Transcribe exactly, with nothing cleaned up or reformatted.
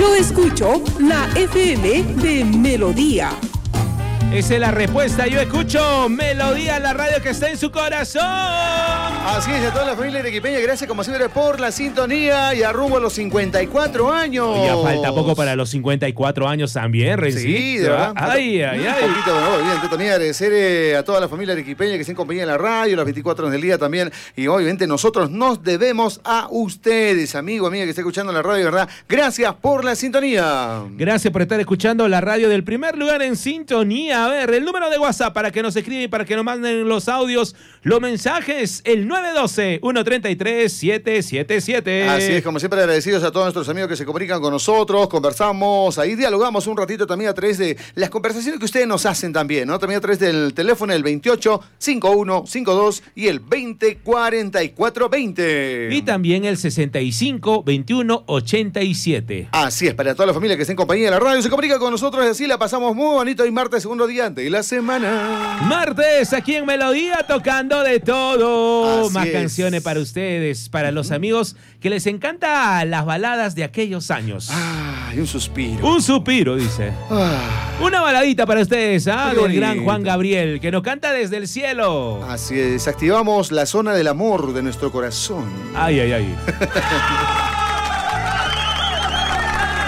Yo escucho la F M de Melodía. Esa es la respuesta. Yo escucho Melodía, la radio que está en su corazón. Así es, a toda la familia arequipeña, gracias como siempre por la sintonía y a rumbo a los cincuenta y cuatro años. Ya falta poco para los cincuenta y cuatro años también, Rencito. Sí, de verdad. Ay, ay, ay. Un poquito, no, evidente, Tony, agradecer eh, a toda la familia arequipeña que se acompaña en la radio, las veinticuatro horas del día también. Y obviamente nosotros nos debemos a ustedes, amigo, amiga que está escuchando la radio, ¿verdad? Gracias por la sintonía. Gracias por estar escuchando la radio del primer lugar en sintonía. A ver, el número de WhatsApp para que nos escriban y para que nos manden los audios, los mensajes, el nueve uno dos, uno tres tres, siete siete siete. Así es, como siempre agradecidos a todos nuestros amigos que se comunican con nosotros, conversamos, ahí dialogamos un ratito también a través de las conversaciones que ustedes nos hacen también, ¿no? También a través del teléfono el veintiocho, cincuenta y uno, cincuenta y dos y el veinte, cuarenta y cuatro, veinte. Y también el sesenta y cinco, veintiuno, ochenta y siete. Así es, para toda la familia que está en compañía de la radio, se comunica con nosotros y así la pasamos muy bonito. Hoy martes, segundo día de la semana. Martes, aquí en Melodía, tocando de todo. Así Más es. canciones para ustedes, para los amigos que les encanta las baladas de aquellos años. Ay, un suspiro. Un suspiro, dice. Ah. Una baladita para ustedes, ¿ah? Qué Del bonito. gran Juan Gabriel, que nos canta desde el cielo. Así es, activamos la zona del amor de nuestro corazón. Ay, ay, ay.